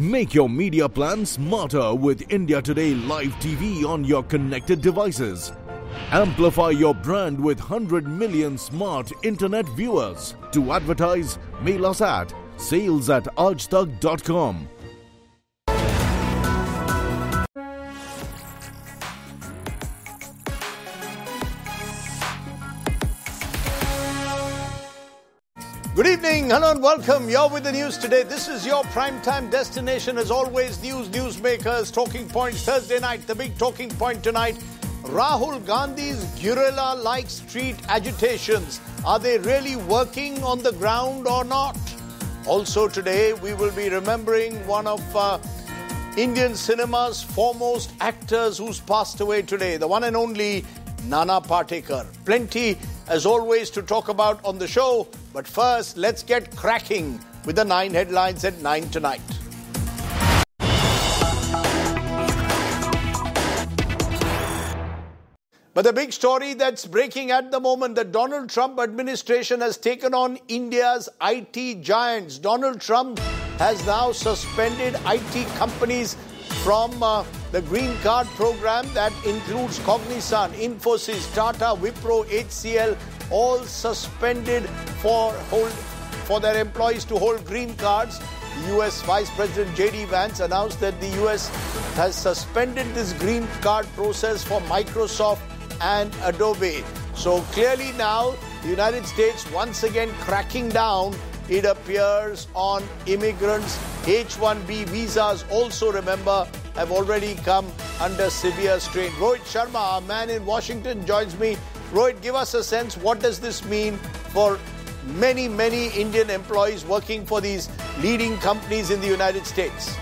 Make your media plan smarter with India Today Live TV on your connected devices. Amplify your brand with 100 million smart internet viewers. To advertise, mail us at sales@aajtak.com. Good evening, hello and welcome. You're with the news today. This is your primetime destination. As always, newsmakers, Talking Point Thursday night. The big talking point tonight, Rahul Gandhi's guerrilla-like street agitations. Are they really working on the ground or not? Also today, we will be remembering one of Indian cinema's foremost actors who's passed away today, the one and only Nana Patekar. Plenty, as always, to talk about on the show. But first, let's get cracking with the 9 headlines at 9 tonight. But the big story that's breaking at the moment, the Donald Trump administration has taken on India's IT giants. Donald Trump has now suspended IT companies from the Green Card program that includes Cognizant, Infosys, Tata, Wipro, HCL, all suspended for their employees to hold green cards. The US Vice President J.D. Vance announced that the US has suspended this green card process for Microsoft and Adobe. So clearly now, the United States once again cracking down, it appears, on immigrants. H-1B visas also, remember, have already come under severe strain. Rohit Sharma, our man in Washington, joins me. Rohit, give us a sense, what does this mean for many, many Indian employees working for these leading companies in the United States?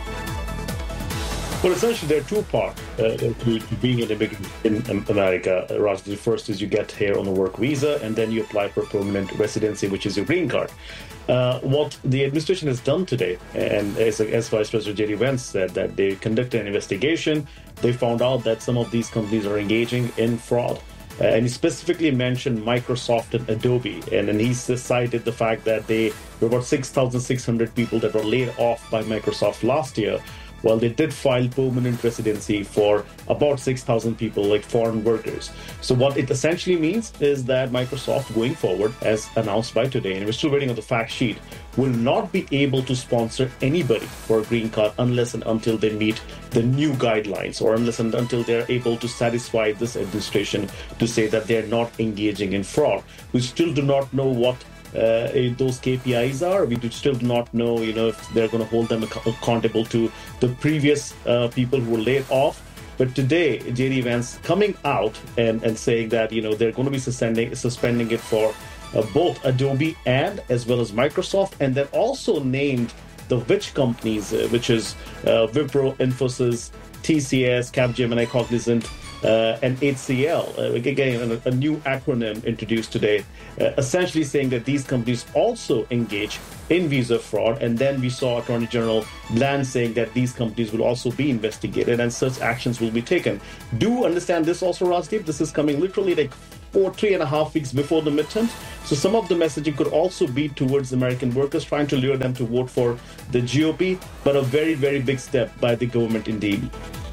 Well, essentially, there are two parts to being an immigrant in America. Raj, the first is you get here on a work visa, and then you apply for permanent residency, which is your green card. What the administration has done today, and as Vice President J.D. Vance said, that they conducted an investigation. They found out that some of these companies are engaging in fraud. And he specifically mentioned Microsoft and Adobe. And then he cited the fact that there were about 6,600 people that were laid off by Microsoft last year. Well, they did file permanent residency for about 6,000 people, like foreign workers. So what it essentially means is that Microsoft, going forward, as announced by today, and we're still waiting on the fact sheet, will not be able to sponsor anybody for a green card unless and until they meet the new guidelines, or unless and until they're able to satisfy this administration to say that they're not engaging in fraud. We still do not know what those KPIs are. We still do not know, if they're going to hold them accountable to the previous people who were laid off. But today, J.D. Vance coming out and saying that, they're going to be suspending it for both Adobe and as well as Microsoft, and then also named the which companies, which is Wipro, Infosys, TCS, Capgemini, Cognizant, and HCL, again, a new acronym introduced today, essentially saying that these companies also engage in visa fraud. And then we saw Attorney General Bland saying that these companies will also be investigated and such actions will be taken. Do understand this also, Rajdeep. This is coming literally like 3.5 weeks before the midterms. So some of the messaging could also be towards American workers, trying to lure them to vote for the GOP, but a very, very big step by the government indeed.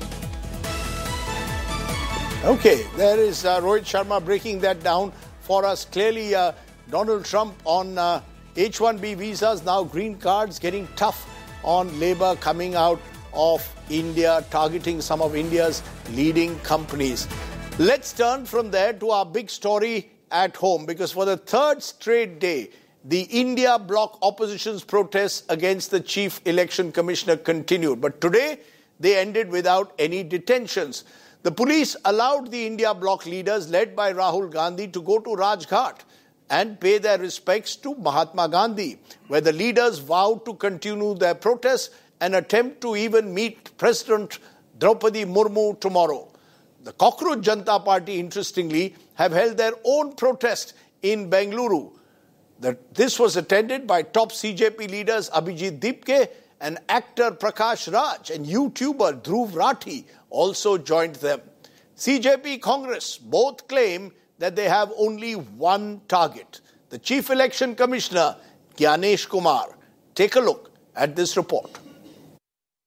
Okay, there is Rohit Sharma breaking that down for us. Clearly, Donald Trump on H-1B visas, now green cards, getting tough on labor coming out of India, targeting some of India's leading companies. Let's turn from there to our big story at home, because for the third straight day, the India bloc opposition's protests against the chief election commissioner continued. But today, they ended without any detentions. The police allowed the India bloc leaders, led by Rahul Gandhi, to go to Rajghat and pay their respects to Mahatma Gandhi, where the leaders vowed to continue their protests and attempt to even meet President Draupadi Murmu tomorrow. The Cockroach Janata Party, interestingly, have held their own protest in Bengaluru. This was attended by top CJP leaders Abhijit Dipke and actor Prakash Raj, and YouTuber Dhruv Rathi also joined them. CJP Congress both claim that they have only one target, the Chief Election Commissioner, Gyanesh Kumar. Take a look at this report.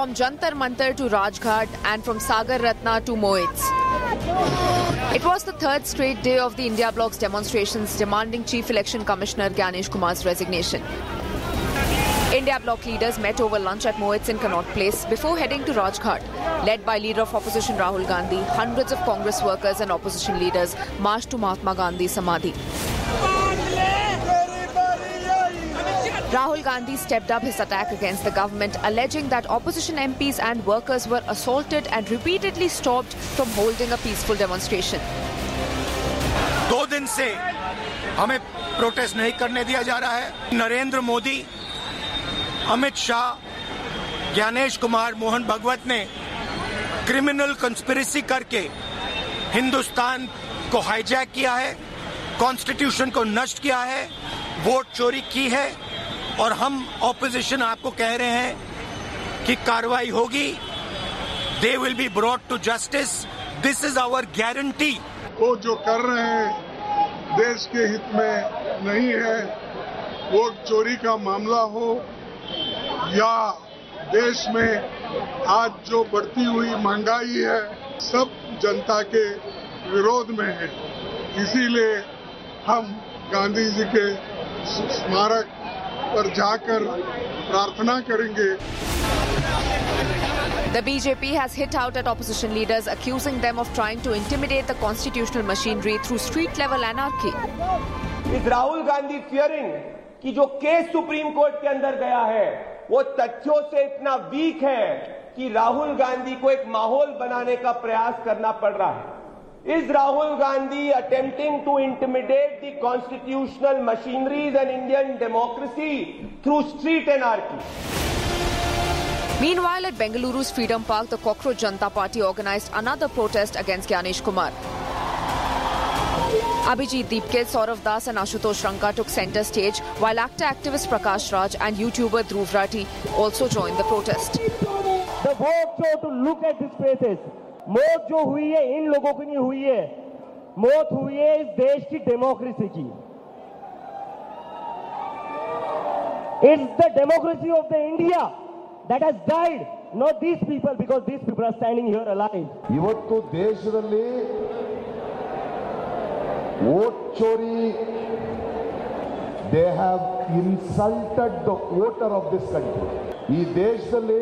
from Jantar Mantar to Rajghat and from Sagar Ratna to Moitz. It was the third straight day of the India Bloc's demonstrations demanding Chief Election Commissioner Gyanesh Kumar's resignation. India Bloc leaders met over lunch at Moitz in Connaught Place before heading to Rajghat. Led by Leader of Opposition Rahul Gandhi, hundreds of Congress workers and opposition leaders marched to Mahatma Gandhi Samadhi. Rahul Gandhi stepped up his attack against the government, alleging that opposition MPs and workers were assaulted and repeatedly stopped from holding a peaceful demonstration. 2 दिन से हमें protest नहीं करने दिया जा रहा है। नरेंद्र मोदी, अमित शाह, ज्ञानेश कुमार, मोहन भगवत ने क्रिमिनल कंस्पिरेसी करके हिंदुस्तान को हाईजैक किया है, कॉन्स्टिट्यूशन को नष्ट किया है, वोट चोरी की है और हम ऑपोजिशन आपको कह रहे हैं कि कार्रवाई होगी। They will be brought to justice. This is our guarantee. वो जो कर रहे हैं देश के हित में नहीं है। वोट चोरी का मामला हो या देश में आज जो बढ़ती हुई महंगाई है, सब जनता के विरोध में है। इसीलिए हम गांधी जी के स्मारक पर जाकर प्रार्थना करेंगे। The BJP has hit out at opposition leaders, accusing them of trying to intimidate the constitutional machinery through street-level anarchy. इस राहुल गांधी फियरिंग कि जो केस सुप्रीम कोर्ट के अंदर गया है वो तथ्यों से इतना वीक है कि राहुल गांधी को एक माहौल बनाने का प्रयास करना पड़ रहा है। Is Rahul Gandhi attempting to intimidate the constitutional machineries and Indian democracy through street anarchy? Meanwhile, at Bengaluru's Freedom Park, the Cockroach Janata Party organized another protest against Gyanesh Kumar. Abhijit Deepkes, Saurav Das and Ashutosh Ranka took centre stage, while actor-activist Prakash Raj and YouTuber Dhruv Rathi also joined the protest. The vote show to look at these faces. मौत जो हुई है इन लोगों की नहीं हुई है, मौत हुई है इस देश की डेमोक्रेसी की। It's the democracy of the India that has died, not these people, because these people are standing here alive. ಇವತ್ತು ದೇಶದಲ್ಲಿ vote Chori, they have insulted the voter of this country. ಈ ದೇಶದಲ್ಲಿ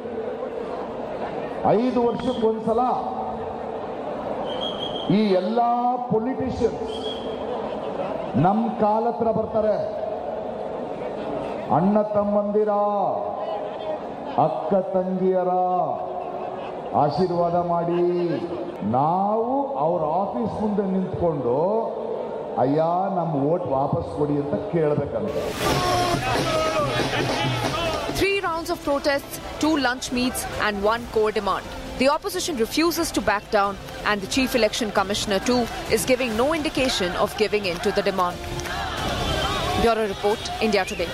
5 ವರ್ಷಕ್ಕೊಂದ್ಸಲ ಈ ಎಲ್ಲ ಪೊಲಿಟಿಷಿಯನ್ಸ್ ನಮ್ಮ ಕಾಲ ಹತ್ರ ಬರ್ತಾರೆ. ಅಣ್ಣ ತಮ್ಮಂದಿರ, ಅಕ್ಕ ತಂಗಿಯರ ಆಶೀರ್ವಾದ ಮಾಡಿ ನಾವು ಅವ್ರ ಆಫೀಸ್ ಮುಂದೆ ನಿಂತ್ಕೊಂಡು ಅಯ್ಯ ನಮ್ಮ ವೋಟ್ ವಾಪಸ್ ಕೊಡಿ ಅಂತ ಕೇಳಬೇಕಂತೆ. 3 rounds of protests, 2 lunch meets and 1 core demand. The opposition refuses to back down and the Chief Election Commissioner too is giving no indication of giving in to the demand. Bureau Report, India Today.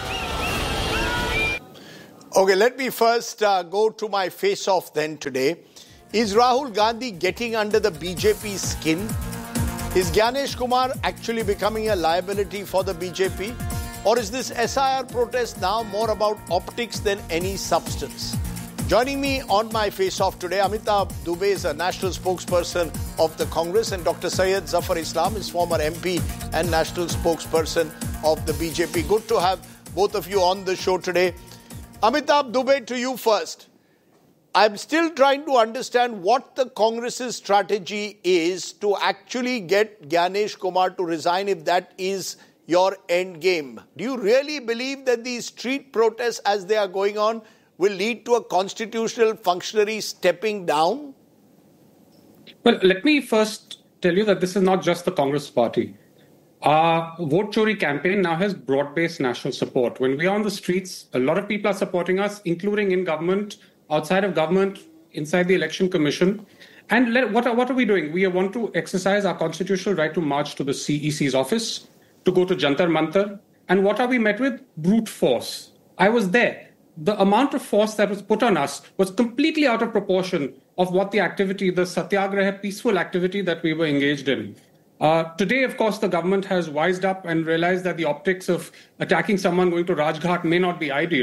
Okay, let me first go to my face-off then today. Is Rahul Gandhi getting under the BJP's skin? Is Gyanesh Kumar actually becoming a liability for the BJP? Or is this SIR protest now more about optics than any substance? Joining me on my face-off today, Amitabh Dubey is a national spokesperson of the Congress, and Dr. Syed Zafar Islam is former MP and national spokesperson of the BJP. Good to have both of you on the show today. Amitabh Dubey, to you first. I'm still trying to understand what the Congress's strategy is to actually get Gyanesh Kumar to resign, if that is your end game. Do you really believe that these street protests as they are going on will lead to a constitutional functionary stepping down? Well, let me first tell you that this is not just the Congress party. Our Vote Chori campaign now has broad-based national support. When we are on the streets, a lot of people are supporting us, including in government, outside of government, inside the Election Commission. And what are we doing? We want to exercise our constitutional right to march to the CEC's office, to go to Jantar Mantar. And what are we met with? Brute force. I was there. The amount of force that was put on us was completely out of proportion of what the activity, the Satyagraha peaceful activity that we were engaged in. Today, of course, the government has wised up and realized that the optics of attacking someone going to Rajghat may not be ideal.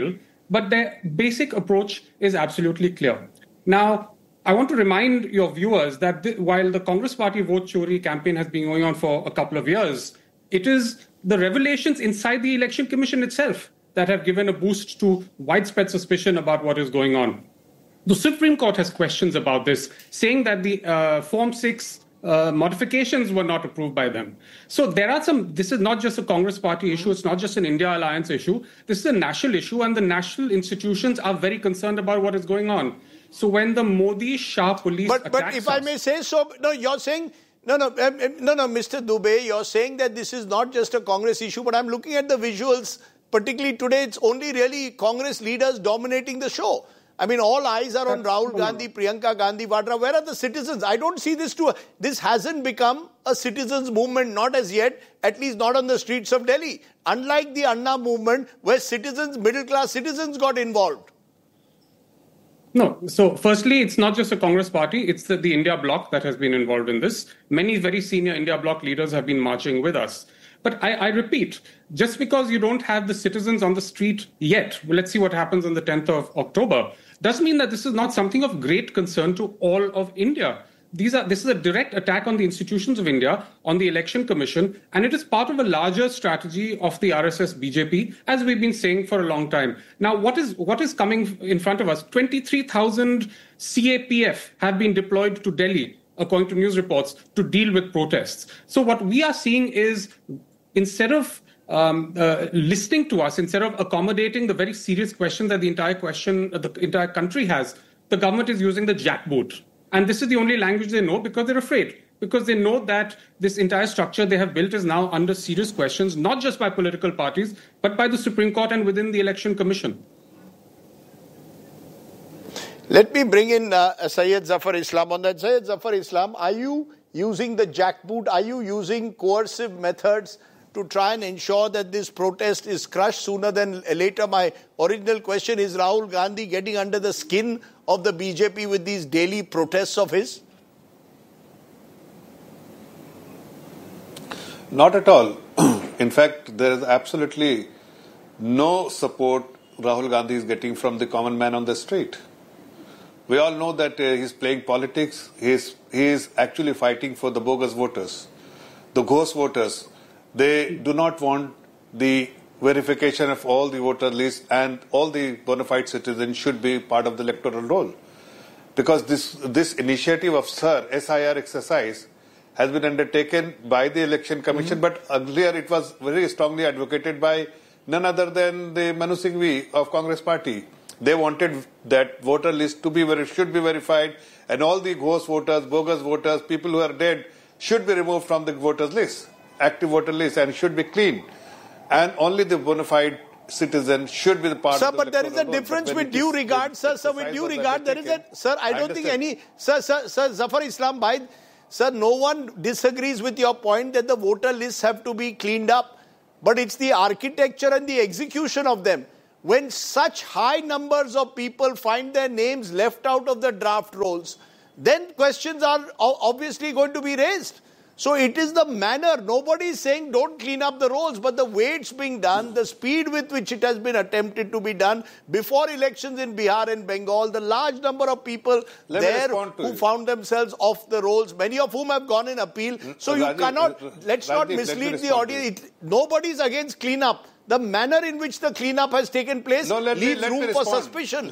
but their basic approach is absolutely clear. Now, I want to remind your viewers that while the Congress Party vote chori campaign has been going on for a couple of years, it is the revelations inside the Election Commission itself that have given a boost to widespread suspicion about what is going on. The Supreme Court has questions about this, saying that the Form 6 modifications were not approved by them. So this is not just a Congress Party issue, it's not just an India Alliance issue, this is a national issue, and the national institutions are very concerned about what is going on. So when the Modi-Shah police But if I may say so, no, you're saying, no, Mr. Dubey, you're saying that this is not just a Congress issue, but I'm looking at the visuals, particularly today, it's only really Congress leaders dominating the show. I mean, all eyes are on Rahul Gandhi, Priyanka Gandhi, Vadra. Where are the citizens? I don't see this hasn't become a citizens' movement, not as yet, at least not on the streets of Delhi. Unlike the Anna movement, where citizens, middle-class citizens got involved. No. So firstly, it's not just a Congress party. It's the India bloc that has been involved in this. Many very senior India bloc leaders have been marching with us. But I repeat, just because you don't have the citizens on the street yet, well, let's see what happens on the 10th of October, doesn't mean that this is not something of great concern to all of India. This is a direct attack on the institutions of India, on the Election Commission, and it is part of a larger strategy of the RSS BJP, as we've been saying for a long time. Now, what is coming in front of us? 23,000 CAPF have been deployed to Delhi, according to news reports, to deal with protests. So what we are seeing is, instead of listening to us, instead of accommodating the very serious questions that the entire country has, the government is using the jackboot. And this is the only language they know because they're afraid. Because they know that this entire structure they have built is now under serious questions, not just by political parties, but by the Supreme Court and within the Election Commission. Let me bring in Syed Zafar Islam on that. Syed Zafar Islam, are you using the jackboot? Are you using coercive methods to try and ensure that this protest is crushed sooner than later? My original question is, Rahul Gandhi getting under the skin of the BJP with these daily protests of his? Not at all. In fact, there is absolutely no support Rahul Gandhi is getting from the common man on the street. We all know that he's playing politics. He is actually fighting for the bogus voters, the ghost voters. They do not want the verification of all the voter lists, and all the bona fide citizens should be part of the electoral roll. Because this initiative of SIR exercise has been undertaken by the Election Commission, but earlier it was very strongly advocated by none other than the Manu Singhvi of Congress Party. They wanted that voter list to should be verified, and all the ghost voters, bogus voters, people who are dead should be removed from the voters list, active voter list, and should be clean. And only the bona fide citizen should be the part of the but there is a difference with due regard, sir. Sir, with due regard, there is a... Sir, I don't think any... Sir, Zafar Islam Bhai, sir, no one disagrees with your point that the voter lists have to be cleaned up. But it's the architecture and the execution of them. When such high numbers of people find their names left out of the draft rolls, then questions are obviously going to be raised. So it is the manner. Nobody is saying don't clean up the rolls, but the way it's being done, the speed with which it has been attempted to be done before elections in Bihar and Bengal, the large number of people there who found themselves off the rolls, many of whom have gone in appeal. So you cannot, let's not mislead the audience. Nobody is against cleanup. The manner in which the cleanup has taken place leaves room for suspicion.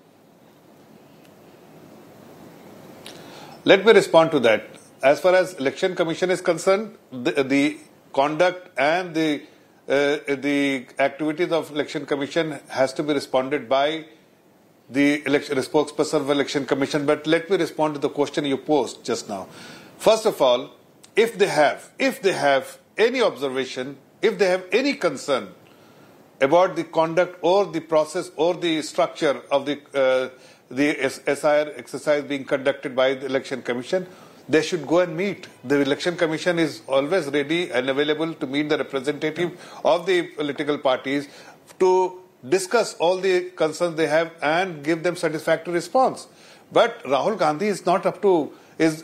Let me respond to that. As far as Election Commission is concerned, the conduct and the activities of Election Commission has to be responded by the spokesperson of Election Commission. But let me respond to the question you posed just now. First of all, if they have any observation, if they have any concern about the conduct or the process or the structure of the SIR exercise being conducted by the Election Commission, they should go and meet. The Election Commission is always ready and available to meet the representative of the political parties to discuss all the concerns they have and give them satisfactory response. But Rahul Gandhi is not up to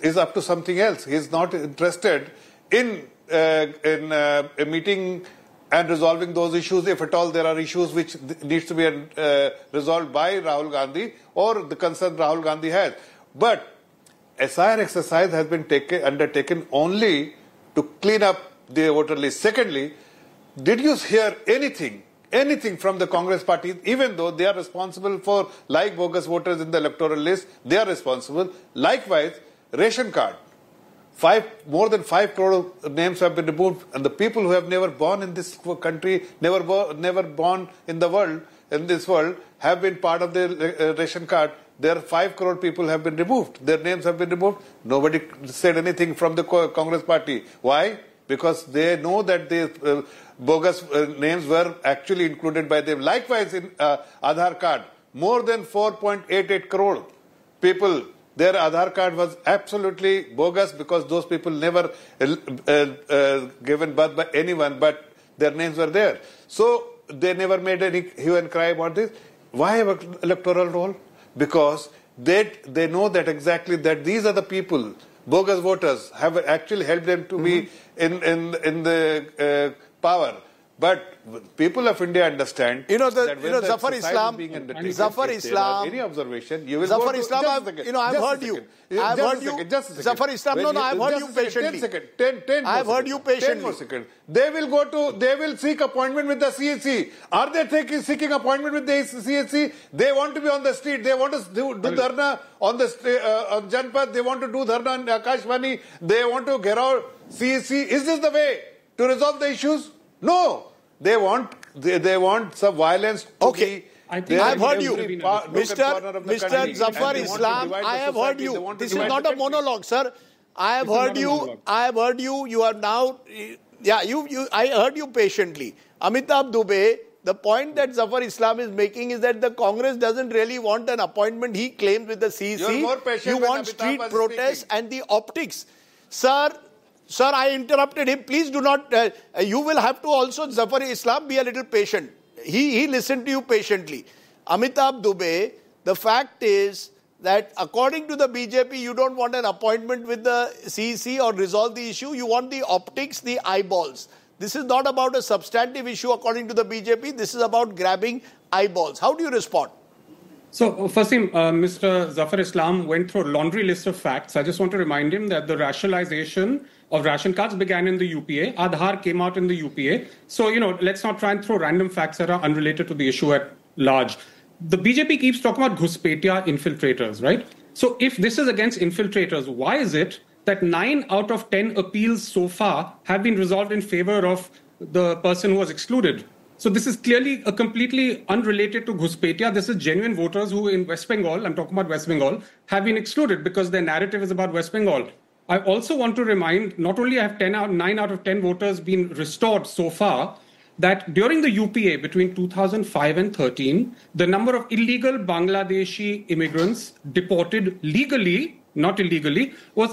something else. He is not interested in a meeting and resolving those issues, if at all there are issues which needs to be resolved by Rahul Gandhi or the concern Rahul Gandhi has. But SIR exercise has been undertaken only to clean up the voter list. Secondly, did you hear anything from the Congress party, even though they are responsible for, like bogus voters in the electoral list, they are responsible. Likewise, ration card. More than 5 crore names have been removed, and the people who have never born in this country, never born in the world, in this world, have been part of the ration card. There are 5 crore people have been removed. Their names have been removed. Nobody said anything from the Congress party. Why? Because they know that the bogus names were actually included by them. Likewise, in Aadhaar card, more than 4.88 crore people, their Aadhaar card was absolutely bogus because those people never given birth by anyone, but their names were there. So they never made any hue and cry about this. Why have an electoral roll? Because they know that exactly that these are the people, bogus voters, have actually helped them to be in the power. But people of India understand that when Zafar Islam, Zafar Islam, any observation, you will Zafar go to, Islam, I've heard you. I've heard you. Zafar Islam, no, I've heard you patiently. 10 I've heard you patiently. 10 more seconds. They will seek appointment with the CSC. Are they seeking appointment with the CSC? They want to be on the street. They want to do dharna on the on Janpath. They want to do dharna on Akashvani. They want to get out CSC. Is this the way to resolve the issues? No, they want some violence. Okay, I've heard you, Mr. Zafar Islam. I have heard you. This is not a monologue, sir. I have heard you. I have heard you. You are now, I heard you patiently. Amitabh Dubey. The point that Zafar Islam is making is that the Congress doesn't really want an appointment. He claims with the CEC. You want street protests and the optics, sir. Sir, I interrupted him. Please do not. You will have to also, Zafar Islam, be a little patient. He listened to you patiently. Amitabh Dubey, the fact is that according to the BJP, you don't want an appointment with the CEC or resolve the issue. You want the optics, the eyeballs. This is not about a substantive issue according to the BJP. This is about grabbing eyeballs. How do you respond? So, firstly, Mr. Zafar Islam went through a laundry list of facts. I just want to remind him that the rationalization of ration cards began in the UPA. Aadhaar came out in the UPA. So, let's not try and throw random facts that are unrelated to the issue at large. The BJP keeps talking about Ghuspetia infiltrators, right? So, if this is against infiltrators, why is it that 9 out of 10 appeals so far have been resolved in favor of the person who was excluded? So this is clearly a completely unrelated to Ghuspetia. This is genuine voters who in West Bengal, I'm talking about West Bengal, have been excluded because their narrative is about West Bengal. I also want to remind, not only have 9 out of 10 voters been restored so far, that during the UPA between 2005 and 13, the number of illegal Bangladeshi immigrants deported legally, not illegally, was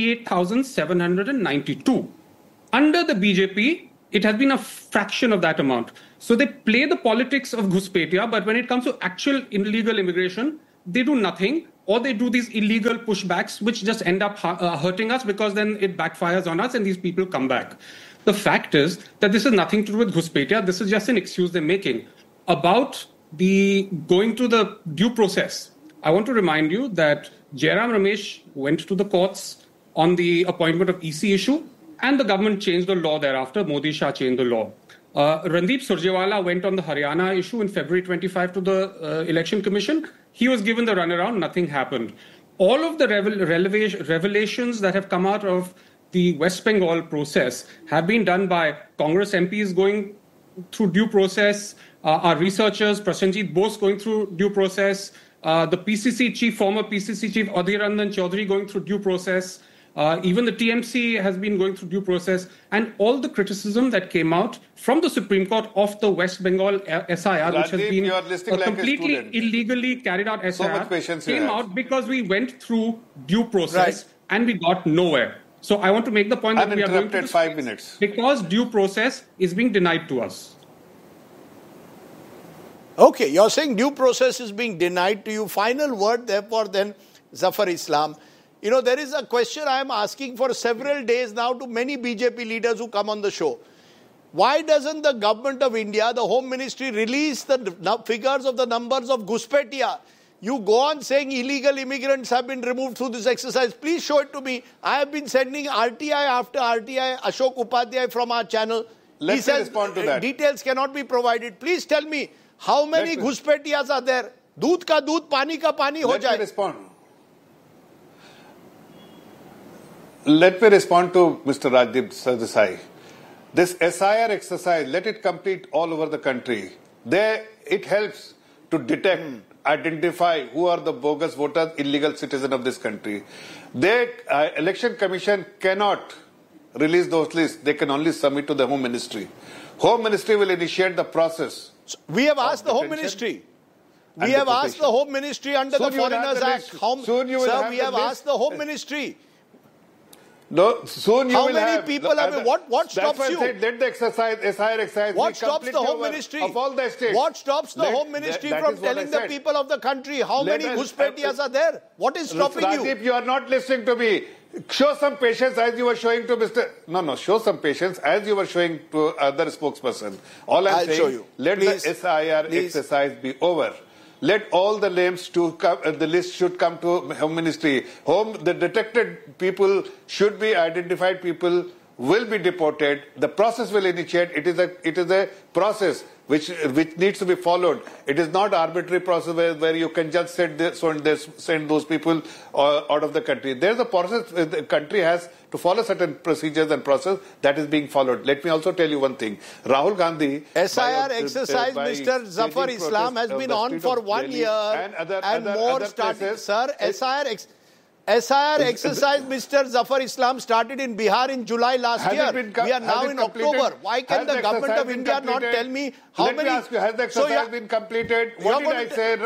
88,792. Under the BJP, it has been a fraction of that amount. So they play the politics of Ghuspetia, but when it comes to actual illegal immigration, they do nothing, or they do these illegal pushbacks, which just end up hurting us because then it backfires on us and these people come back. The fact is that this has nothing to do with Ghuspetia. This is just an excuse they're making. About the going to the due process, I want to remind you that Jairam Ramesh went to the courts on the appointment of EC issue, and the government changed the law thereafter. Modi Shah changed the law. Randeep Surjewala went on the Haryana issue in February 25 to the Election Commission. He was given the runaround. Nothing happened. All of the revelations that have come out of the West Bengal process have been done by Congress MPs going through due process, our researchers, Prasenjit Bose going through due process, the PCC chief, former PCC chief Adhir Ranjan Chaudhary going through due process. Even the TMC has been going through due process, and all the criticism that came out from the Supreme Court of the West Bengal SIR, which has been completely illegally carried out SIR, came out because we went through due process and we got nowhere. So I want to make the point that we are going to 5 minutes because due process is being denied to us. Okay, you're saying due process is being denied to you. Final word, therefore, then, Zafar Islam. There is a question I am asking for several days now to many BJP leaders who come on the show. Why doesn't the government of India, the Home Ministry, release the figures of the numbers of Ghuspetia? You go on saying illegal immigrants have been removed through this exercise. Please show it to me. I have been sending RTI after RTI, Ashok Upadhyay from our channel. He says respond to that. Details cannot be provided. Please tell me how many Ghuspetias are there? Doodh ka doodh, pani ka pani ho jaye. Let me respond. Let me respond to Mr. Rajdeep Sardesai. This SIR exercise, let it complete all over the country. It helps to detect, identify who are the bogus voters, illegal citizens of this country. Election Commission cannot release those lists. They can only submit to the Home Ministry. Home Ministry will initiate the process. So we have asked the Home Ministry. We have asked the Home Ministry under the Foreigners Act. Sir, we have asked the Home Ministry. No, soon you How will many have. people have? What stops you? Said, let the exercise, SIR exercise. What stops the Home Ministry? Of all the states. What stops the Home Ministry from telling the people of the country how many Ghuspetias are there? What is stopping you? Rajdeep, you are not listening to me. Show some patience as you were showing to Mr. No, show some patience as you were showing to other spokesperson. All I'm saying, show you. Let the SIR exercise be over. Let all the names to come, the list should come to Home Ministry. The detected people should be identified. People will be deported. The process will initiate. It is a process which needs to be followed. It is not arbitrary process where you can just send those people out of the country. There's a process the country has to follow certain procedures and process that is being followed. Let me also tell you one thing. Rahul Gandhi... SIR exercise, Mr. Zafar Islam, has been on for 1 year and more started. Sir, SIR exercise, Mr. Zafar Islam, started in Bihar in July last year. We are now in October. Why can the government of India not tell me how many... Let me ask you, has the exercise been completed? What did I say?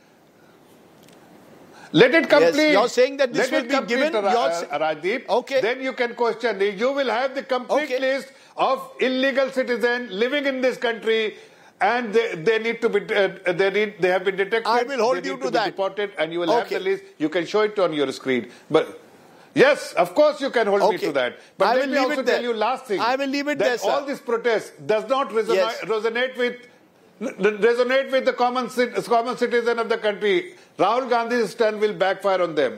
Let it complete. Yes, you're saying that this will be given. Rajdeep. Okay. Then you can question. You will have the complete list of illegal citizens living in this country, and they need to be. They have been detected. I will hold you to that. Deported, and you will have the list. You can show it on your screen. But yes, of course you can hold me to that. But let me also tell you last thing. I will leave it there, sir. All this protest does not resonate with the common citizen of the country. Rahul Gandhi's stand will backfire on them.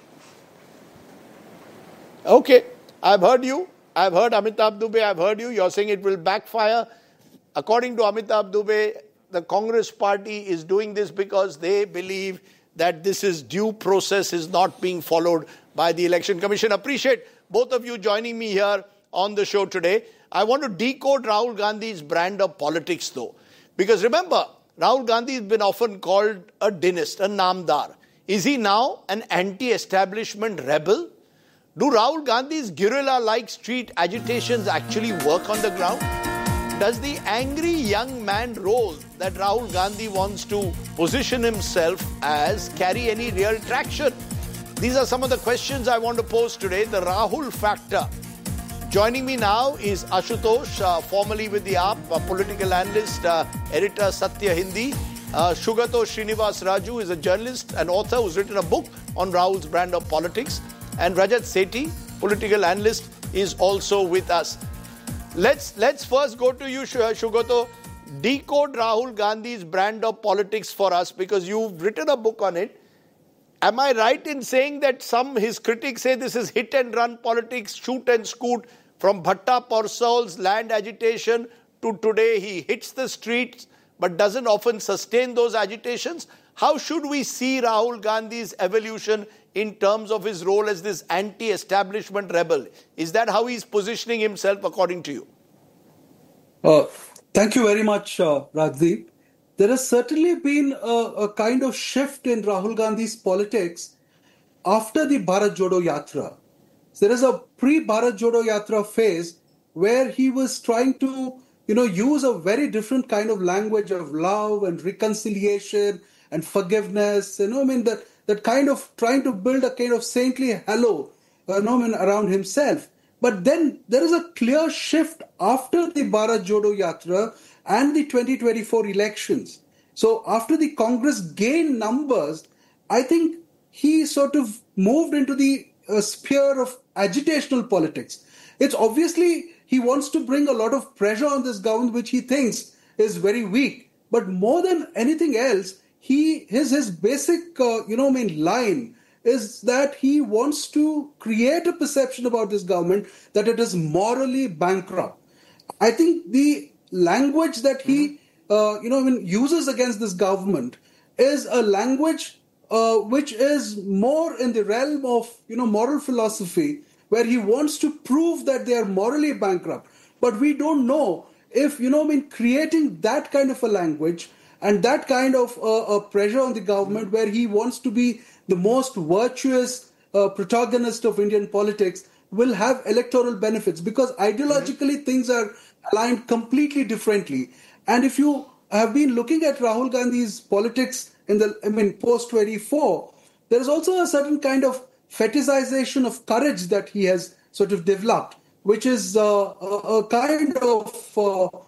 Okay, I've heard you. I've heard Amitabh Dubey. I've heard you. You're saying it will backfire. According to Amitabh Dubey, the Congress party is doing this because they believe that this is due process is not being followed by the Election Commission. Appreciate both of you joining me here on the show today. I want to decode Rahul Gandhi's brand of politics though. Because remember, Rahul Gandhi has been often called a dynast, a namdar. Is he now an anti-establishment rebel? Do Rahul Gandhi's guerrilla-like street agitations actually work on the ground? Does the angry young man role that Rahul Gandhi wants to position himself as carry any real traction? These are some of the questions I want to pose today. The Rahul factor. Joining me now is Ashutosh, formerly with the AAP, a political analyst, editor Satya Hindi. Shugatosh Srinivas Raju is a journalist and author who's written a book on Rahul's brand of politics. And Rajat Sethi, political analyst, is also with us. Let's first go to you, Shugato. Decode Rahul Gandhi's brand of politics for us because you've written a book on it. Am I right in saying that his critics say this is hit and run politics, shoot and scoot, from Bhatta Parsaul's land agitation to today he hits the streets but doesn't often sustain those agitations? How should we see Rahul Gandhi's evolution in terms of his role as this anti-establishment rebel? Is that how he's positioning himself according to you? Thank you very much, Rajdeep. There has certainly been a kind of shift in Rahul Gandhi's politics after the Bharat Jodo Yatra. So there is a pre-Bharat Jodo Yatra phase where he was trying to, use a very different kind of language of love and reconciliation and forgiveness. That kind of trying to build a kind of saintly halo around himself. But then there is a clear shift after the Bharat Jodo Yatra and the 2024 elections. So after the Congress gained numbers, I think he sort of moved into the sphere of agitational politics. It's obviously he wants to bring a lot of pressure on this government, which he thinks is very weak. But more than anything else, his basic line is that he wants to create a perception about this government that it is morally bankrupt. I think the language that he uses against this government is a language which is more in the realm of moral philosophy, where he wants to prove that they are morally bankrupt. But we don't know if creating that kind of a language and that kind of pressure on the government, where he wants to be the most virtuous protagonist of Indian politics, will have electoral benefits, because ideologically things are aligned completely differently. And if you have been looking at Rahul Gandhi's politics in the post-24, there is also a certain kind of fetishization of courage that he has sort of developed, which is a kind of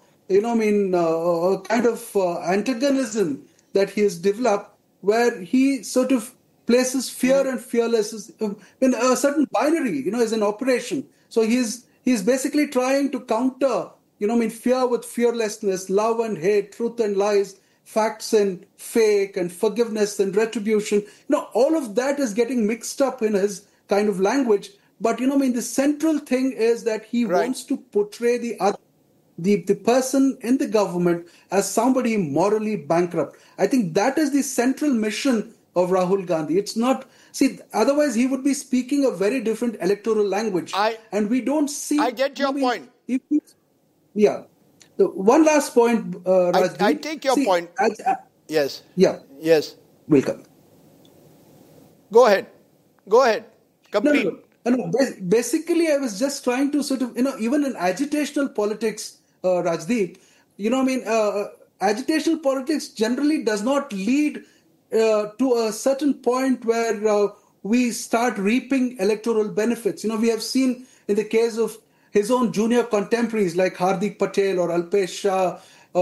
antagonism that he has developed, where he sort of places fear and fearlessness in a certain binary, as an operation. So he's basically trying to counter, fear with fearlessness, love and hate, truth and lies, facts and fake, and forgiveness and retribution. All of that is getting mixed up in his kind of language. But, the central thing is that he wants to portray the person in the government as somebody morally bankrupt. I think that is the central mission of Rahul Gandhi. It's not, otherwise he would be speaking a very different electoral language. And we don't see... I get your point. Yeah. One last point, Rajdeep. I take your point. Yes. Yeah. Yes. Welcome. Go ahead. Complete. No. Basically, I was just trying to sort of, even in agitational politics, Rajdeep, agitational politics generally does not lead to a certain point where we start reaping electoral benefits. We have seen in the case of his own junior contemporaries like Hardik Patel or Alpesh Shah,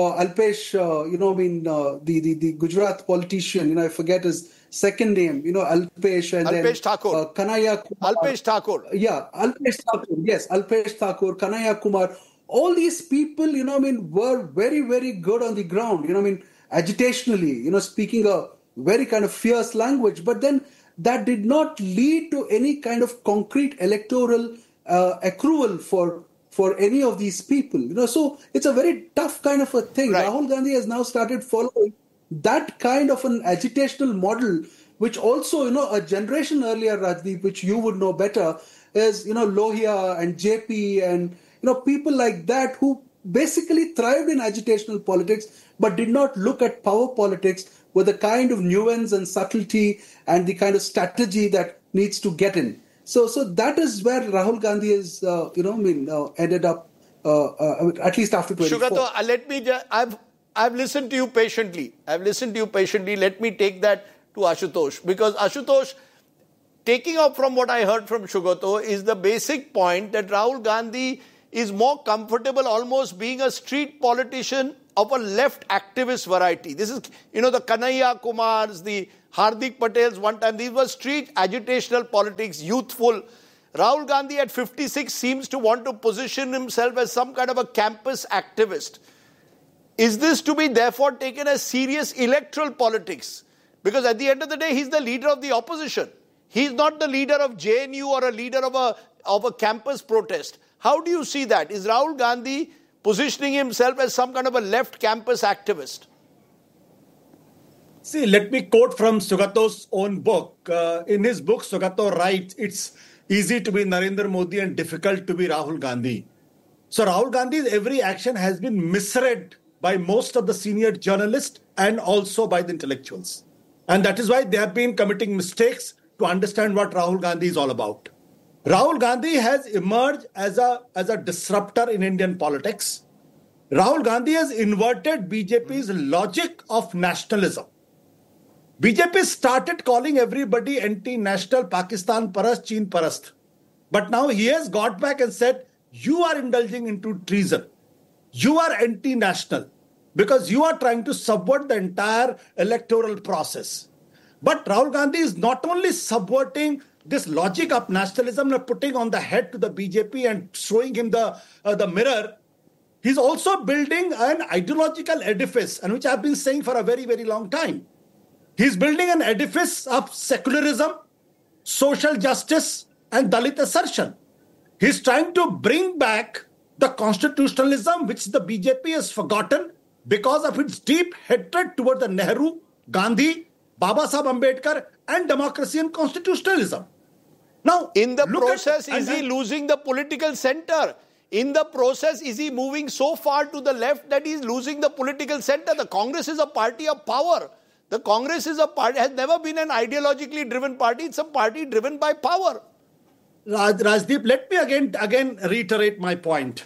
the Gujarat politician, I forget his second name, Alpesh, and Alpesh Thakur. Kanhaiya Kumar. Alpesh Thakur. Yeah, Alpesh Thakur. Yes, Alpesh Thakur, Kanhaiya Kumar. All these people, were very, very good on the ground, agitationally, speaking a very kind of fierce language. But then that did not lead to any kind of concrete electoral accrual for any of these people. So it's a very tough kind of a thing. Right. Rahul Gandhi has now started following that kind of an agitational model, which also, a generation earlier, Rajdeep, which you would know better, is, Lohia and JP and, people like that who basically thrived in agitational politics, but did not look at power politics with the kind of nuance and subtlety and the kind of strategy that needs to get in. So that is where Rahul Gandhi has, ended up, at least after 24. Sugato, I've listened to you patiently. Let me take that to Ashutosh. Because Ashutosh, taking up from what I heard from Sugato, is the basic point that Rahul Gandhi is more comfortable almost being a street politician of a left activist variety. This is, the Kanhaiya Kumars, the Hardik Patels one time. These were street agitational politics, youthful. Rahul Gandhi at 56 seems to want to position himself as some kind of a campus activist. Is this to be therefore taken as serious electoral politics? Because at the end of the day, he's the leader of the opposition. He's not the leader of JNU or a leader of a campus protest. How do you see that? Is Rahul Gandhi positioning himself as some kind of a left campus activist? See, let me quote from Sugato's own book. In his book, Sugato writes, it's easy to be Narendra Modi and difficult to be Rahul Gandhi. So Rahul Gandhi's every action has been misread by most of the senior journalists and also by the intellectuals. And that is why they have been committing mistakes to understand what Rahul Gandhi is all about. Rahul Gandhi has emerged as a disruptor in Indian politics. Rahul Gandhi has inverted BJP's logic of nationalism. BJP started calling everybody anti-national, Pakistan Parast, Chin Parast. But now he has got back and said, you are indulging into treason. You are anti-national because you are trying to subvert the entire electoral process. But Rahul Gandhi is not only subverting this logic of nationalism and putting on the head to the BJP and showing him the mirror, he's also building an ideological edifice, and which I've been saying for a very, very long time. He's building an edifice of secularism, social justice, and Dalit assertion. He's trying to bring back the constitutionalism which the BJP has forgotten because of its deep hatred toward the Nehru, Gandhi, Baba Sahib Ambedkar, and democracy and constitutionalism. Now, in the process, is he losing the political center? In the process, is he moving so far to the left that he's losing the political center? The Congress is a party of power. The Congress is a party, has never been an ideologically driven party. It's a party driven by power. Rajdeep, let me again reiterate my point.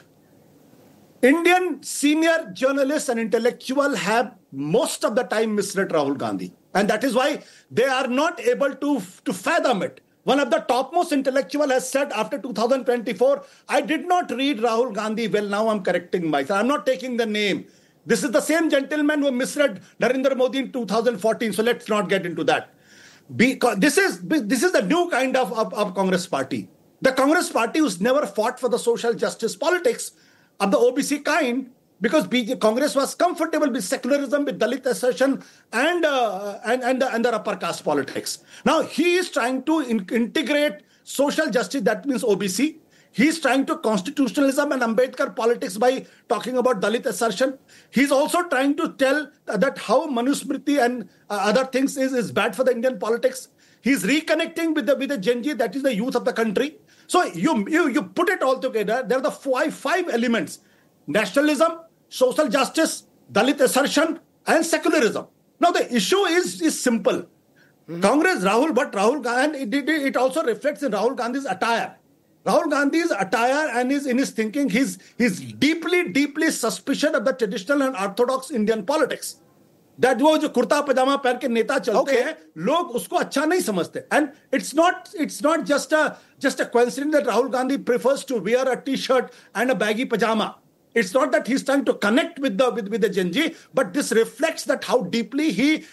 Indian senior journalists and intellectuals have most of the time misread Rahul Gandhi. And that is why they are not able to fathom it. One of the topmost intellectuals has said after 2024, I did not read Rahul Gandhi well, now I'm correcting myself. I'm not taking the name. This is the same gentleman who misread Narendra Modi in 2014, so let's not get into that. Because this is the new kind of Congress party. The Congress party who's never fought for the social justice politics of the OBC kind, because Congress was comfortable with secularism, with Dalit assertion, and the upper caste politics. Now he is trying to integrate social justice, that means OBC. He's trying to constitutionalism and Ambedkar politics by talking about Dalit assertion. He's also trying to tell that how Manusmriti and other things is bad for the Indian politics. He's reconnecting with the Gen Z, that is the youth of the country. So you put it all together, there are the five elements: nationalism, social justice, Dalit assertion, and secularism. Now the issue is simple. Congress, Rahul Gandhi, and it also reflects in Rahul Gandhi's attire. Rahul Gandhi's attire and in his thinking, he's deeply suspicious of the traditional and orthodox Indian politics. That वो जो कुर्ता पजामा पहन के नेता चलते हैं, लोग उसको अच्छा नहीं समझते. And it's not just a coincidence that Rahul Gandhi prefers to wear a t-shirt and a baggy pajama. It's not that he's trying to connect with the Gen Z, but this reflects that how deeply he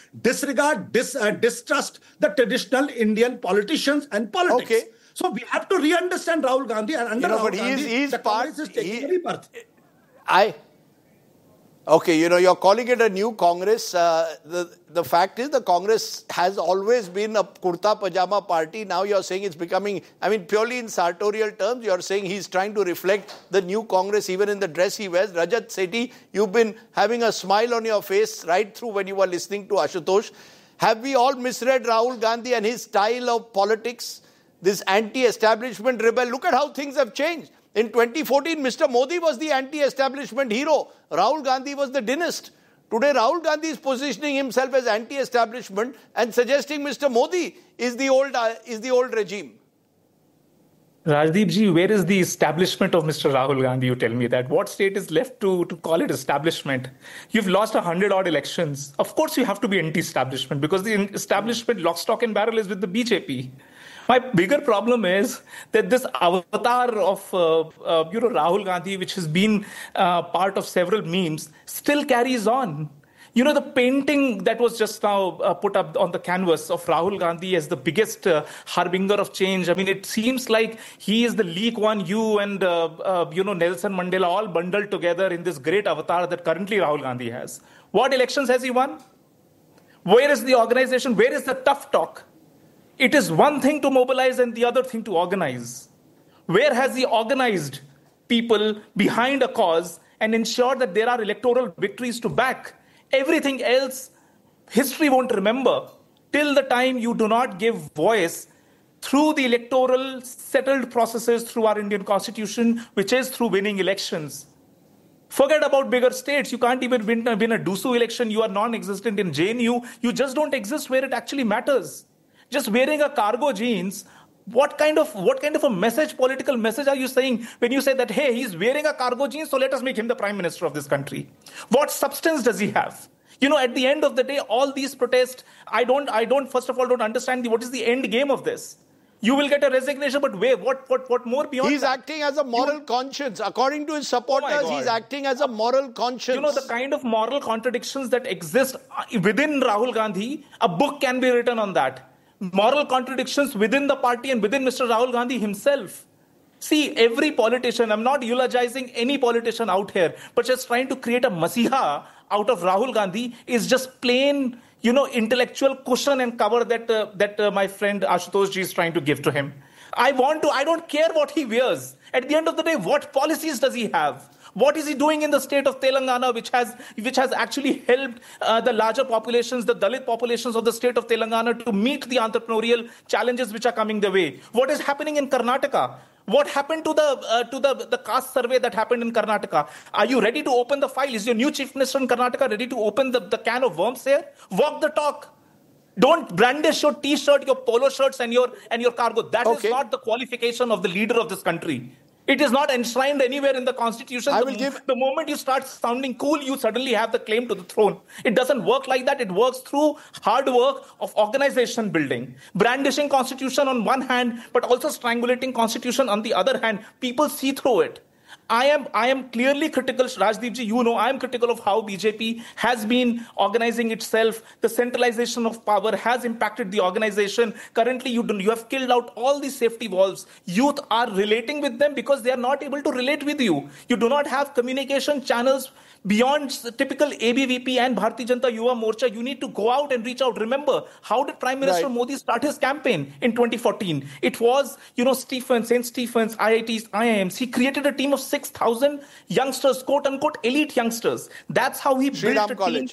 distrust the traditional Indian politicians and politics. Okay. So we have to re-understand Rahul Gandhi, and under Rahul Gandhi, the Congress is taking rebirth. Okay, you're calling it a new Congress. The fact is the Congress has always been a kurta pajama party. Now you're saying it's becoming, purely in sartorial terms, you're saying he's trying to reflect the new Congress even in the dress he wears. Rajat Sethi, you've been having a smile on your face right through when you were listening to Ashutosh. Have we all misread Rahul Gandhi and his style of politics? This anti-establishment rebel. Look at how things have changed. In 2014, Mr. Modi was the anti-establishment hero. Rahul Gandhi was the dynast. Today, Rahul Gandhi is positioning himself as anti-establishment and suggesting Mr. Modi is the old regime. Rajdeep ji, where is the establishment of Mr. Rahul Gandhi? You tell me that. What state is left to call it establishment? You've lost 100-odd elections. Of course, you have to be anti-establishment because the establishment lock, stock and barrel is with the BJP. My bigger problem is that this avatar of Rahul Gandhi, which has been part of several memes, still carries on. The painting that was just now put up on the canvas of Rahul Gandhi as the biggest harbinger of change. It seems like he is the Lee Kuan Yew and Nelson Mandela all bundled together in this great avatar that currently Rahul Gandhi has. What elections has he won? Where is the organization? Where is the tough talk? It is one thing to mobilize and the other thing to organize. Where has he organized people behind a cause and ensured that there are electoral victories to back? Everything else, history won't remember till the time you do not give voice through the electoral settled processes through our Indian Constitution, which is through winning elections. Forget about bigger states. You can't even win a DUSU election. You are non-existent in JNU. You just don't exist where it actually matters. Just wearing a cargo jeans, what kind of a message, political message are you saying when you say that, hey, he's wearing a cargo jeans, so let us make him the prime minister of this country? What substance does he have? At the end of the day, all these protests, I don't first of all, don't understand what is the end game of this. You will get a resignation, but where? What more beyond He's that? Acting as a moral conscience. According to his supporters, he's acting as a moral conscience. The kind of moral contradictions that exist within Rahul Gandhi, a book can be written on that. moral contradictions within the party and within Mr. Rahul Gandhi himself. See, every politician, I'm not eulogizing any politician out here, but just trying to create a masiha out of Rahul Gandhi is just plain, intellectual cushion and cover that my friend Ashutosh ji is trying to give to him. I don't care what he wears. At the end of the day, what policies does he have? What is he doing in the state of Telangana, which has actually helped the larger populations, the Dalit populations of the state of Telangana to meet the entrepreneurial challenges which are coming their way? What is happening in Karnataka? What happened to the caste survey that happened in Karnataka? Are you ready to open the file? Is your new chief minister in Karnataka ready to open the can of worms here? Walk the talk. Don't brandish your t-shirt, your polo shirts and your cargo. That is not the qualification of the leader of this country. It is not enshrined anywhere in the constitution. The moment you start sounding cool, you suddenly have the claim to the throne. It doesn't work like that. It works through hard work of organization building. Brandishing constitution on one hand, but also strangulating constitution on the other hand. People see through it. I am clearly critical, Rajdeep ji, I am critical of how BJP has been organizing itself. The centralization of power has impacted the organization. Currently, you have killed out all the safety valves. Youth are relating with them because they are not able to relate with you. You do not have communication channels beyond typical ABVP and Bharatiya Janata Yuva Morcha. You need to go out and reach out. Remember, how did Prime Minister Modi start his campaign in 2014? It was, St. Stephen's, IITs, IIMs. He created a team of 6,000 youngsters, quote-unquote elite youngsters. That's how he built a team.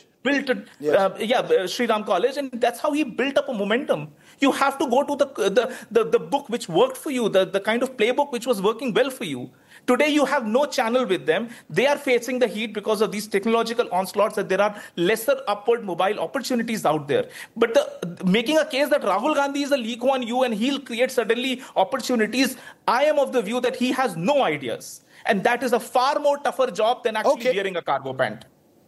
Shriram College, and that's how he built up a momentum. You have to go to the book which worked for you, the kind of playbook which was working well for you. Today, you have no channel with them. They are facing the heat because of these technological onslaughts, that there are lesser upward mobile opportunities out there. But making a case that Rahul Gandhi is a Lee Kuan Yew and he'll create suddenly opportunities, I am of the view that he has no ideas. And that is a far more tougher job than actually wearing a cargo pant.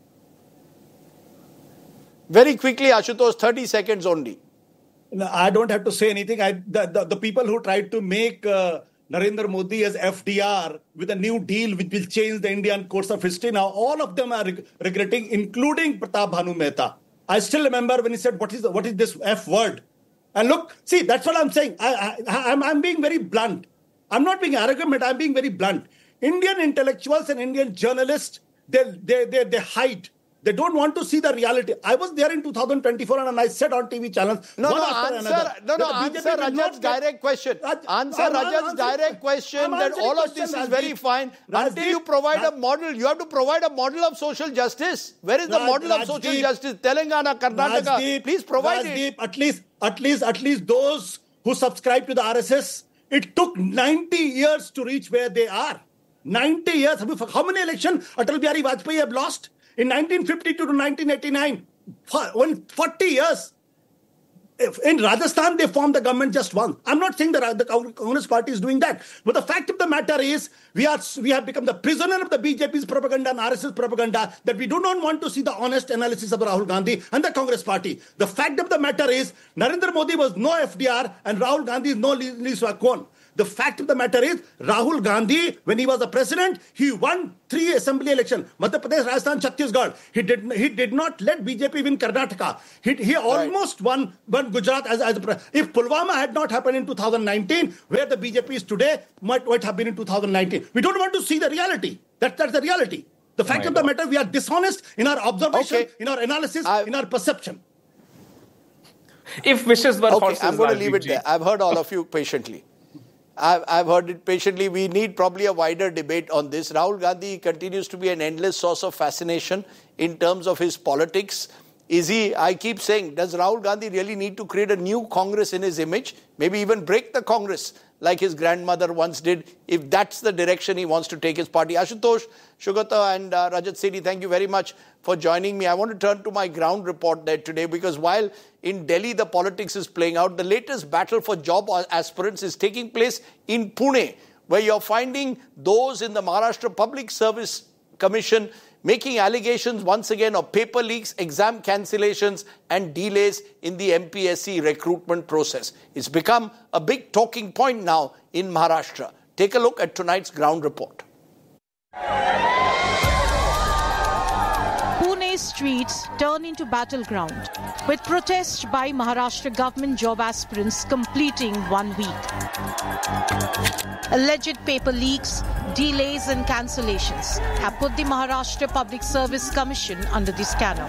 Very quickly, Ashutosh, 30 seconds only. No, I don't have to say anything. The people who tried to make Narendra Modi as FDR with a new deal which will change the Indian course of history, now all of them are regretting, including Pratap Bhanu Mehta. I still remember when he said, what is this F word? And look, see, that's what I'm saying. I'm being very blunt. I'm not being arrogant, but I'm being very blunt. Indian intellectuals and Indian journalists, they hide. They don't want to see the reality. I was there in 2024 and I said on TV channels. Answer Rajat's direct question. Answer Rajat's direct question that all of this is very fine until you provide a model. You have to provide a model of social justice. Where is the model of social justice? Telangana, Karnataka. Please provide it. At least those who subscribe to the RSS, it took 90 years to reach where they are. 90 years. How many elections Atal Bihari Vajpayee have lost? In 1952 to 1989, 40 years. In Rajasthan, they formed the government just once. I'm not saying that the Congress party is doing that. But the fact of the matter is, we have become the prisoner of the BJP's propaganda and RSS propaganda, that we do not want to see the honest analysis of Rahul Gandhi and the Congress party. The fact of the matter is, Narendra Modi was no FDR and Rahul Gandhi is no Lee Kuan. The fact of the matter is, Rahul Gandhi, when he was the president, he won 3 assembly elections. Madhya Pradesh, Rajasthan, Chhattisgarh. He did not let BJP win Karnataka. He almost won Gujarat as a president. If Pulwama had not happened in 2019, where the BJP is today, might have been in 2019. We don't want to see the reality. That's the reality. The fact of the matter, we are dishonest in our observation, in our analysis, in our perception. If wishes were horses, I'm going to leave it there. I've heard all of you patiently. I've heard it patiently. We need probably a wider debate on this. Rahul Gandhi continues to be an endless source of fascination in terms of his politics. I keep saying, does Rahul Gandhi really need to create a new Congress in his image? Maybe even break the Congress like his grandmother once did, if that's the direction he wants to take his party. Ashutosh, Sugata and Rajat Sethi, thank you very much for joining me. I want to turn to my ground report there today, because while in Delhi the politics is playing out, the latest battle for job aspirants is taking place in Pune, where you're finding those in the Maharashtra Public Service Commission making allegations once again of paper leaks, exam cancellations and delays in the MPSC recruitment process. It's become a big talking point now in Maharashtra. Take a look at tonight's ground report. streets turn into battleground, with protests by Maharashtra government job aspirants completing 1 week. Alleged paper leaks, delays and cancellations have put the Maharashtra Public Service Commission under the scanner.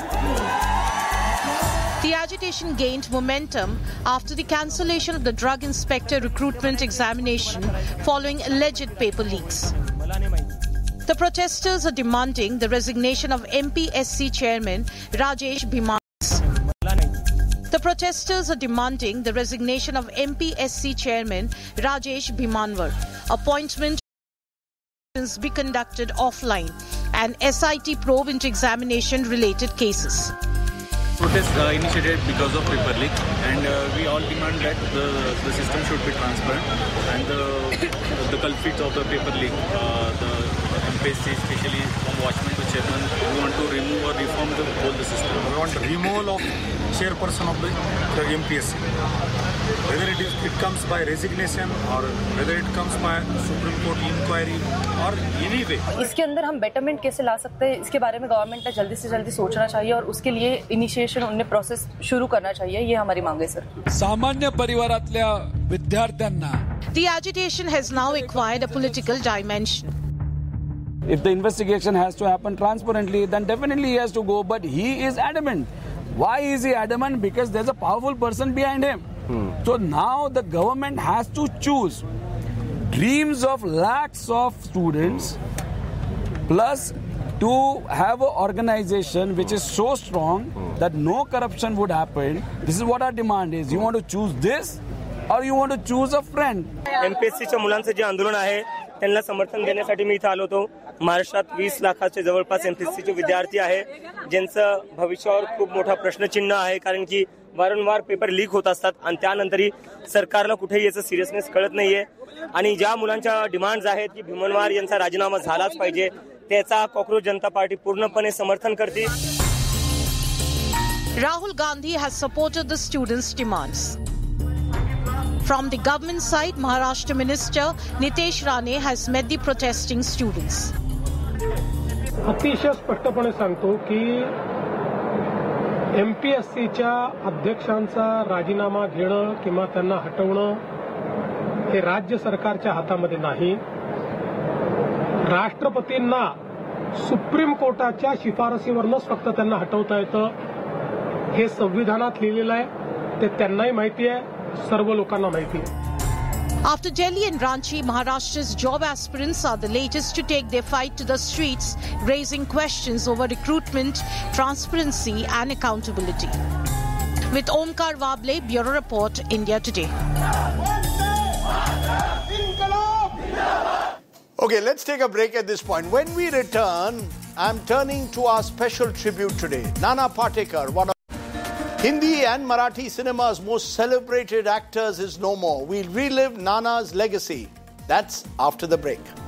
The agitation gained momentum after the cancellation of the drug inspector recruitment examination following alleged paper leaks. The protesters are demanding the resignation of MPSC chairman Rajesh Bhimanwar. The protesters are demanding the resignation of MPSC chairman Rajesh Bhimanwar. Appointment be conducted offline and SIT probe into examination-related cases. Protest initiated because of paper leak, and we all demand that the system should be transparent and the culprits of the paper leak, the MPSC, especially from watchman to chairman, we want to remove or reform the system. We want removal of chairperson of the MPSC. Whether it comes by resignation or whether it comes by Supreme Court inquiry or any way. इसके अंदर हम betterment कैसे ला सकते हैं, इसके बारे में government ने जल्दी से जल्दी सोचना चाहिए और उसके लिए इनिशिएशन उन्हें प्रोसेस शुरू करना चाहिए, ये हमारी मांग है सर. सामान्य परिवारातल्या विद्यार्थ्यांना. The agitation has now acquired a political dimension. If the investigation has to happen transparently, then definitely he has to go, but he is adamant. Why is he adamant? Because there's a powerful person behind him. So now the government has to choose dreams of lakhs of students plus to have an organization which is so strong that no corruption would happen. This is what our demand is. You want to choose this or you want to choose a friend? MPSCच्या मुलांचं जे आंदोलन आहे त्यांना समर्थन देण्यासाठी मी इथे आलो होतो. महाराष्ट्रात 20 लाखाचे जवळपास MPSCचे विद्यार्थी आहे ज्यांचं भविष्यावर खूप मोठा प्रश्नचिन्ह आहे, कारण की वारंवार पेपर लीक होत असतात आणि त्यानंतरही सरकारला कुठेही याचं सिरियसनेस कळत नाहीये. आणि ज्या मुलांच्या डिमांड्स आहेत की भीमनवार यांचा राजीनामा झालाच पाहिजे, त्याचा कॉकरोच जनता पार्टी पूर्णपणे समर्थन करते. Rahul Gandhi has supported the students' demands. From the government side, Maharashtra Minister Nitesh Rane has met the protesting students. अतिशय स्पष्टपणे सांगतो की MPSCच्या अध्यक्षांचा राजीनामा घेणं किंवा त्यांना हटवणं हे राज्य सरकारच्या हातामध्ये नाही. राष्ट्रपतींना सुप्रीम कोर्टाच्या शिफारसीवरूनच फक्त त्यांना हटवता येतं. हे संविधानात लिहिलेलं आहे, ते त्यांनाही माहिती आहे, सर्व लोकांना माहिती आहे. After Delhi and Ranchi, Maharashtra's job aspirants are the latest to take their fight to the streets, raising questions over recruitment, transparency and accountability. With Omkar Wable, Bureau Report, India Today. Okay, let's take a break at this point. When we return, I'm turning to our special tribute today. Nana Patekar, one of Hindi and Marathi cinema's most celebrated actors, is no more. We'll relive Nana's legacy. That's after the break.